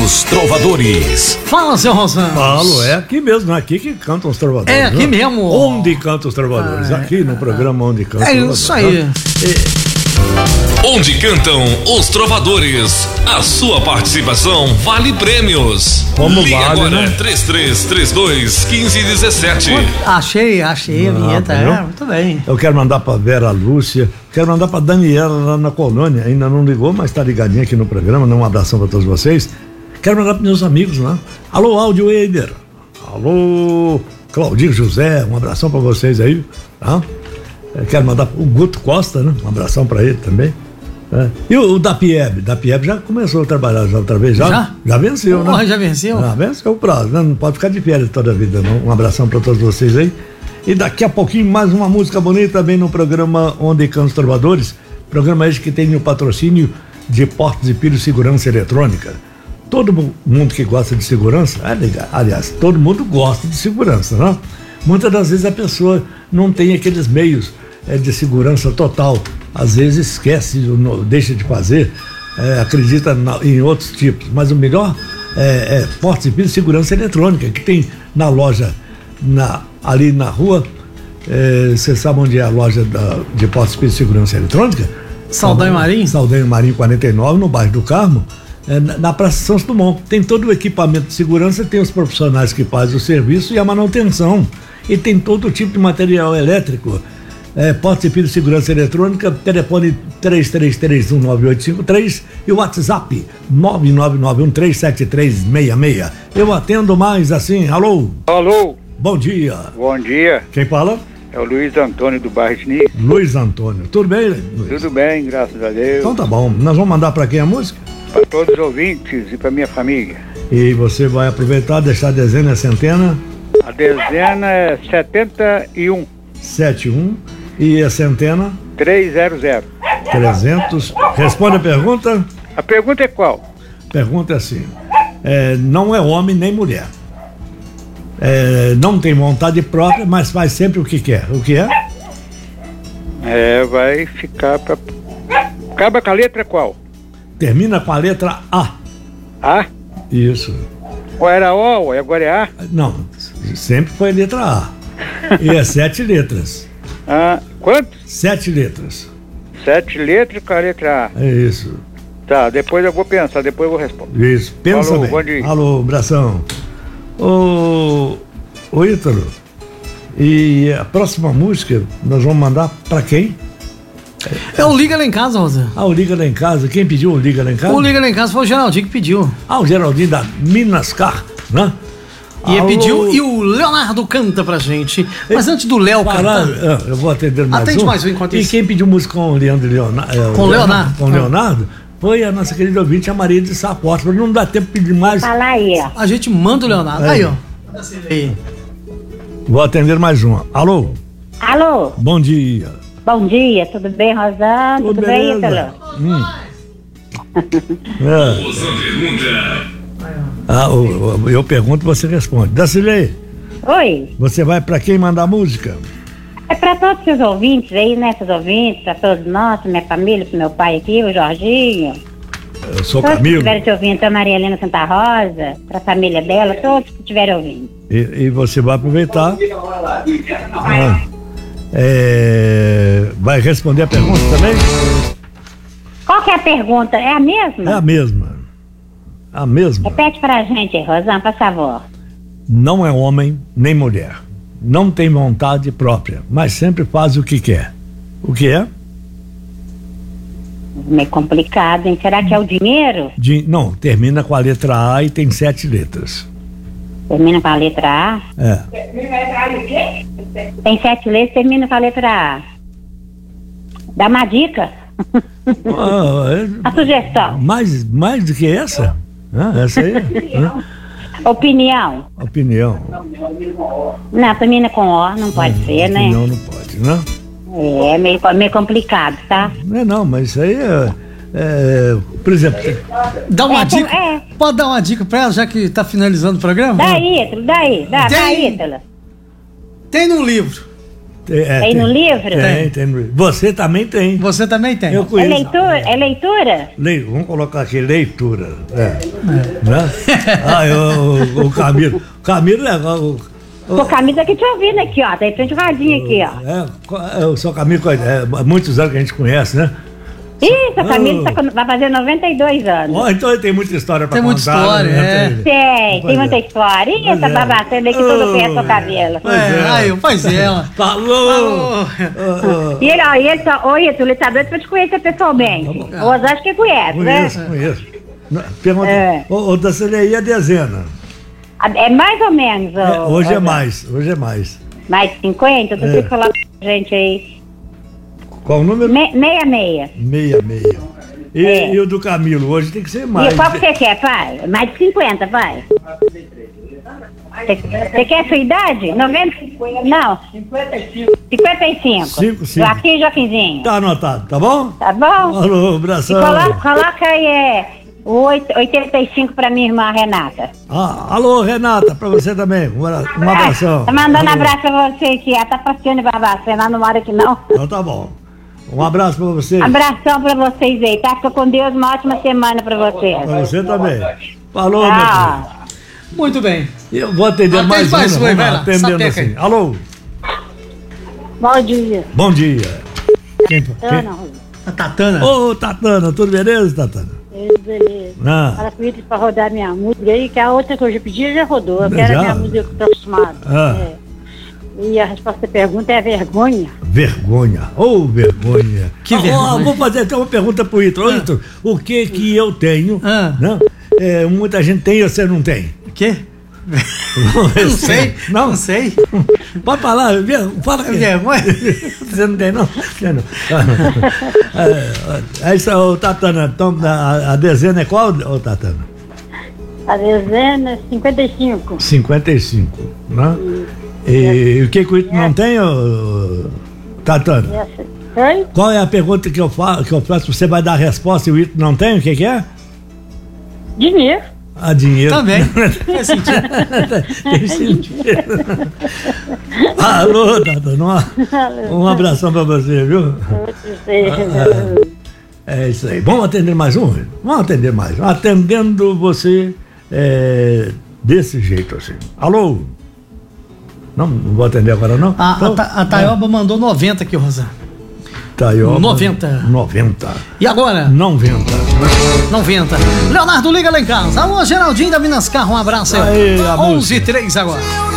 Os Trovadores. Fala, seu Rosão. Falo, é aqui mesmo, é aqui que cantam os trovadores. É aqui mesmo. Onde cantam os trovadores? Aqui no programa Onde Cantam os Trovadores. É isso aí. Onde cantam os trovadores. A sua participação vale prêmios. Como Ligue vale, agora, né? 3332-1517. Achei a vinheta, entendeu? muito bem. Eu quero mandar pra Vera Lúcia, quero mandar pra Daniela lá na colônia, ainda não ligou, mas tá ligadinha aqui no programa, um abração pra todos vocês. Quero mandar pros meus amigos lá. Alô, Áudio Eider. Alô, Claudinho José, um abração pra vocês aí, tá? Eu quero mandar pro Guto Costa, né? Um abração pra ele também. E o Dapieb já começou a trabalhar já outra vez, já venceu, né? Já venceu? Já venceu o prazo, né? Não pode ficar de férias toda a vida, não. Um abração para todos vocês aí. E daqui a pouquinho mais uma música bonita também no programa Onde Cantam os Trovadores. Programa esse que tem o patrocínio de Portas e Pires Segurança Eletrônica. Todo mundo que gosta de segurança, aliás, todo mundo gosta de segurança, né? Muitas das vezes a pessoa não tem aqueles meios de segurança total. Às vezes esquece, deixa de fazer, acredita em outros tipos. Mas o melhor é Portas e Pires Segurança Eletrônica, que tem na loja, ali na rua. Você sabe onde é a loja de Portas e Pires Segurança Eletrônica? Saldanha Marim? Saldanha Marim 49, no bairro do Carmo, na Praça Santos Dumont. Tem todo o equipamento de segurança, tem os profissionais que fazem o serviço e a manutenção. E tem todo tipo de material elétrico. Portas e Pires Segurança Eletrônica, telefone 33319853 e o WhatsApp 999137366. Eu atendo mais assim, alô? Alô? Bom dia. Bom dia. Quem fala? É o Luiz Antônio do bairro de Nice. Luiz Antônio. Tudo bem, Luiz? Tudo bem, graças a Deus. Então tá bom. Nós vamos mandar pra quem a música? Para todos os ouvintes e para minha família. E você vai aproveitar, deixar a dezena e a centena? A dezena é 71. 71 e a centena? 300. 300. Responde a pergunta? A pergunta é qual? Pergunta é assim: não é homem nem mulher. Não tem vontade própria, mas faz sempre o que quer. O que é? Vai ficar pra... Acaba com a letra qual? Termina com a letra A. A? Isso. Ou era O, ou agora é A? Não, sempre foi a letra A. E é 7 letras. Quanto? 7 letras. 7 letras com a letra A. É isso. Tá, depois eu vou pensar, depois eu vou responder. Isso, pensa Alô, bem. bom dia. Alô, abração. Ô Ítalo, e a próxima música nós vamos mandar pra quem? É o Liga Lá em Casa, Rosa. O Liga Lá em Casa. Quem pediu o Liga Lá em Casa? O Liga Lá em Casa foi o Geraldinho que pediu. O Geraldinho da Minascar, né? E ele pediu, e o Leonardo canta pra gente. Mas antes do Léo cantar... Eu vou atender mais Atende um. mais um enquanto E isso. quem pediu música com o Leandro Leonardo? Com o Leonardo. Com o Leonardo, foi a nossa querida ouvinte, a Maria de Saporte. Mas não dá tempo de pedir mais. Fala aí, ó. A gente manda o Leonardo. Aí, ó. Aí. Vou atender mais uma. Alô? Alô? Bom dia. Bom dia, tudo bem, Rosana? Tudo bem, Ítalo? Eu pergunto, você responde. Dacilei, Oi, você vai pra quem mandar música? é pra todos os seus ouvintes aí, né, seus ouvintes, pra todos nós, minha família, pro meu pai aqui, o Jorginho. Eu sou Todos que Camilo. estiverem te ouvindo, a Maria Helena Santa Rosa, pra família dela, todos que estiverem ouvindo. E você vai aproveitar. Vai responder a pergunta também? Qual que é a pergunta? É a mesma? É a mesma. A mesma. Repete pra gente aí, Rosana, por favor. Não é homem nem mulher. Não tem vontade própria, mas sempre faz o que quer. O que é? Meio complicado, hein? Será que é o dinheiro? Não, termina com a letra A e tem 7 letras. Termina com a letra A? É. Tem 7 letras, termina com a letra A. Dá uma dica. A sugestão. Mais do que essa? Essa aí? Opinião. Opinião. Não, termina com O, não pode ser, né? Opinião não pode, né? É meio complicado, tá? Não, mas isso aí por exemplo... Dá uma dica? Pode dar uma dica pra ela, já que tá finalizando o programa? Dá, Ítalo. Tem num livro. Tem no livro? Tem no livro. Você também tem. Você também tem. Eu conheço. É leitura? Vamos colocar aqui, leitura. Né? O Camilo. Camilo é... O Camilo tá aqui te ouvindo aqui, ó. Tá em frente ao radinho aqui, ó. O seu Camilo, muitos anos que a gente conhece, né? Isso, o Camilo vai fazer 92 anos. Então ele tem muita história pra contar. Tem muita história, né? Tem muita história. Ih, essa babacena aí que todo conhece o cabelo. Pois é. Falou! E ele só... Oi, ele tá doido pra te conhecer pessoalmente. O Osasco que conhece, né? Conheço. Pergunta, ô Dacilei, aí a dezena? É mais ou menos. Hoje é mais. Mais de 50? Tu tem que falar pra gente aí. Qual o número? 66. 66. E o do Camilo, hoje tem que ser mais. E qual que você quer, pai? Mais de 50, pai. Você quer a sua idade? 90? Não. 55. Joaquim e Joaquinzinho. Tá anotado, tá bom? Tá bom. Alô, abração. Coloca aí o 85 pra minha irmã Renata. Alô, Renata, pra você também. Um abração. Tá mandando abraço pra você aqui. Ela tá passeando em Barbacena, ela não mora aqui não. Então tá bom. Um abraço pra vocês. Abração pra vocês aí, tá? Fica com Deus, uma ótima semana pra vocês. Pra você também. Falou, meu filho. Muito bem. Eu vou atender mais uma. Atendendo assim. Alô? Bom dia. Bom dia. Quem? A Tatana. Ô, Tatana, tudo beleza, Tatana? Beleza. Fala comigo pra rodar minha música aí, que a outra que eu já pedi já rodou. Eu quero a minha música que eu tô acostumado. E a resposta da pergunta é vergonha. Vergonha. Vergonha. Que vergonha. Vou fazer até uma pergunta pro Ítalo. Ítalo, o que eu tenho? Muita gente tem e você não tem. O quê? Não sei. Não sei. Pode falar, fala aqui. Vergonha? Você não tem, não? É isso, Tatana. Então, a dezena é qual, Tatana? A dezena é 55. 55, né? E o que o Ítalo não tem, Tatana? Qual é a pergunta que eu faço? Você vai dar a resposta e o Ítalo não tem? O que é? Dinheiro. Dinheiro. Também. Faz sentido. Tem sentido. Alô, Tatana. Um abração pra você, viu? É isso aí. Vamos atender mais um? Vamos atender mais um. Atendendo você desse jeito assim. Alô? Não vou atender agora, não? A Taioba mandou 90 aqui, Rosana. Taioba. 90. E agora? 90. Leonardo, liga lá em casa. Alô, Geraldinho da Minas Carro, um abraço aí. 11:03 agora.